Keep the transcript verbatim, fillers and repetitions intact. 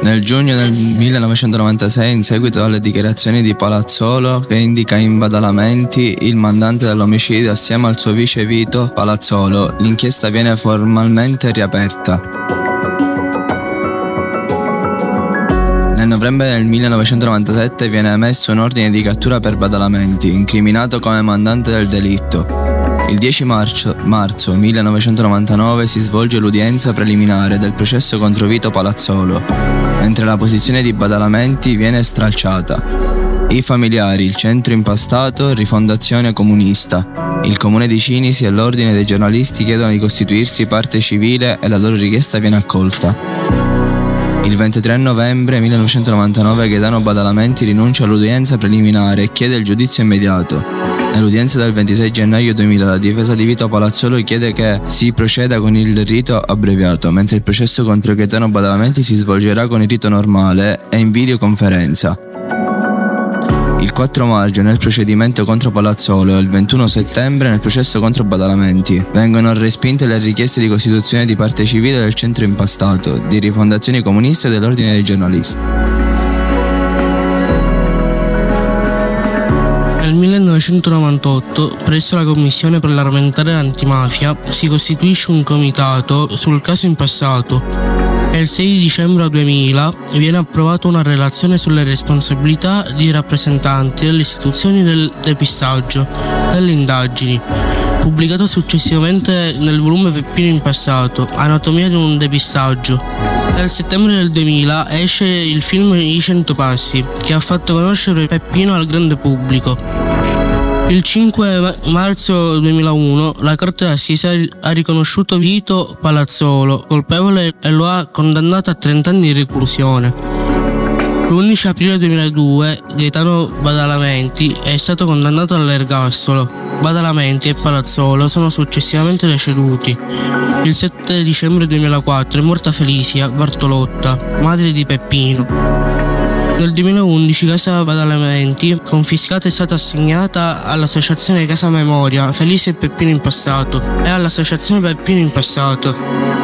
Nel giugno del millenovecentonovantasei, in seguito alle dichiarazioni di Palazzolo, che indica in Badalamenti il mandante dell'omicidio assieme al suo vice Vito Palazzolo, l'inchiesta viene formalmente riaperta. Nel novembre del millenovecentonovantasette viene emesso un ordine di cattura per Badalamenti, incriminato come mandante del delitto. Il dieci marzo, marzo millenovecentonovantanove si svolge l'udienza preliminare del processo contro Vito Palazzolo, mentre la posizione di Badalamenti viene stralciata. I familiari, il centro impastato, Rifondazione Comunista, il comune di Cinisi e l'ordine dei giornalisti chiedono di costituirsi parte civile e la loro richiesta viene accolta. Il ventitré novembre millenovecentonovantanove Gaetano Badalamenti rinuncia all'udienza preliminare e chiede il giudizio immediato. Nell'udienza del ventisei gennaio duemila la difesa di Vito Palazzolo chiede che si proceda con il rito abbreviato, mentre il processo contro Gaetano Badalamenti si svolgerà con il rito normale e in videoconferenza. Il quattro maggio nel procedimento contro Palazzolo e il ventuno settembre nel processo contro Badalamenti vengono respinte le richieste di costituzione di parte civile del centro impastato, di Rifondazioni Comuniste e dell'ordine dei giornalisti. Nel millenovecentonovantotto, presso la Commissione parlamentare antimafia, si costituisce un comitato sul caso in passato e il sei dicembre duemila viene approvata una relazione sulle responsabilità di rappresentanti delle istituzioni del depistaggio delle indagini, pubblicato successivamente nel volume Peppino in passato, Anatomia di un depistaggio. Nel settembre del duemila esce il film I Cento Passi, che ha fatto conoscere Peppino al grande pubblico. Il cinque marzo duemilauno la Corte d'Assise ha riconosciuto Vito Palazzolo colpevole e lo ha condannato a trenta anni di reclusione. L'undici aprile duemiladue Gaetano Badalamenti è stato condannato all'ergastolo. Badalamenti e Palazzolo sono successivamente deceduti. Il sette dicembre duemilaquattro è morta Felicia Bartolotta, madre di Peppino. Nel duemilaundici Casa Badalamenti, confiscata, è stata assegnata all'associazione Casa Memoria Felicia e Peppino in passato e all'associazione Peppino in passato.